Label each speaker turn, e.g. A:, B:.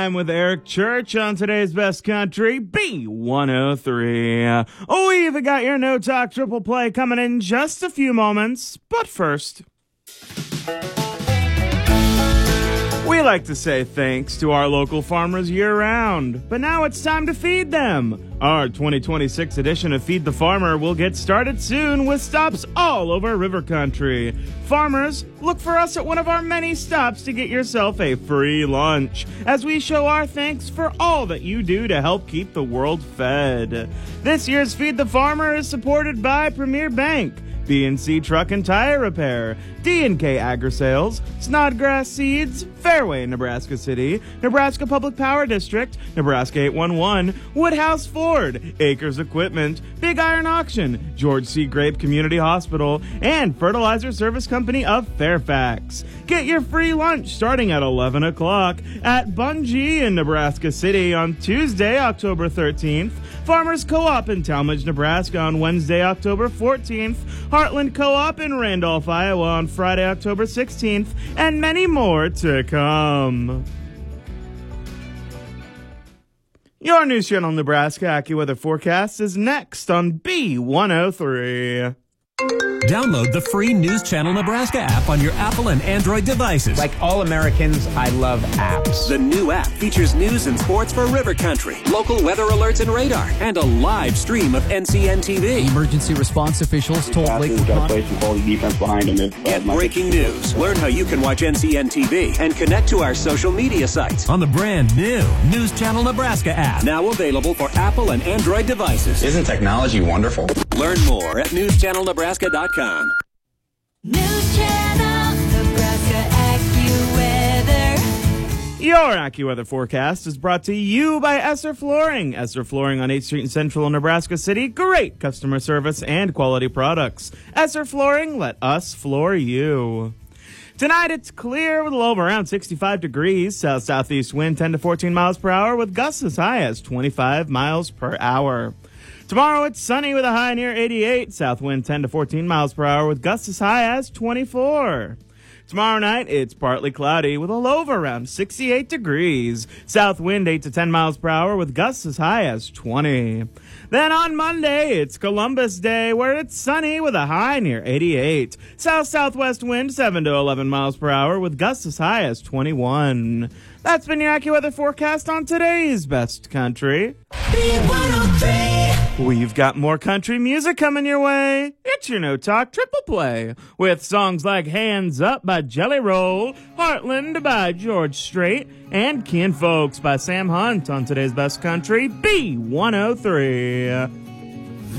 A: I'm with Eric Church on today's Best Country, B103. We've got your No Talk Triple Play coming in just a few moments, but first, we like to say thanks to our local farmers year-round, but now it's time to feed them. Our 2026 edition of Feed the Farmer will get started soon with stops all over River Country. Farmers, look for us at one of our many stops to get yourself a free lunch, as we show our thanks for all that you do to help keep the world fed. This year's Feed the Farmer is supported by Premier Bank, BNC Truck and Tire Repair, D&K Agri-Sales, Snodgrass Seeds, Fairway Nebraska City, Nebraska Public Power District, Nebraska 811, Woodhouse Ford, Acres Equipment, Big Iron Auction, George C. Grape Community Hospital, and Fertilizer Service Company of Fairfax. Get your free lunch starting at 11 o'clock at Bungie in Nebraska City on Tuesday, October 13th, Farmers Co-op in Talmadge, Nebraska on Wednesday, October 14th, Heartland Co-op in Randolph, Iowa on Friday, October 16th, and many more to come. Your News Channel Nebraska AccuWeather forecast is next on B103.
B: Download the free News Channel Nebraska app on your Apple and Android devices.
C: Like all Americans, I love apps.
B: The new app features news and sports for River Country, local weather alerts and radar, and a live stream of NCN TV.
D: Emergency response officials told Lakewood
E: got to play some quality defense behind him.
B: Get breaking news. Learn how you can watch NCN TV and connect to our social media sites on the brand new News Channel Nebraska app. Now available for Apple and Android devices.
E: Isn't technology wonderful?
B: Learn more at newschannelnebraska.com.
F: News Channel Nebraska AccuWeather.
A: Your AccuWeather forecast is brought to you by Esser Flooring. Esser Flooring on 8th Street in Central Nebraska City. Great customer service and quality products. Esser Flooring, let us floor you. Tonight it's clear with a low of around 65 degrees. South-southeast wind 10 to 14 miles per hour with gusts as high as 25 miles per hour. Tomorrow it's sunny with a high near 88. South wind 10 to 14 miles per hour with gusts as high as 24. Tomorrow night it's partly cloudy with a low of around 68 degrees. South wind 8 to 10 miles per hour with gusts as high as 20. Then on Monday it's Columbus Day where it's sunny with a high near 88. South-southwest wind 7 to 11 miles per hour with gusts as high as 21. That's been your AccuWeather forecast on today's Best Country. We've got more country music coming your way. It's your No Talk Triple Play with songs like Hands Up by Jelly Roll, Heartland by George Strait, and Kin Folks by Sam Hunt on today's Best Country, B103.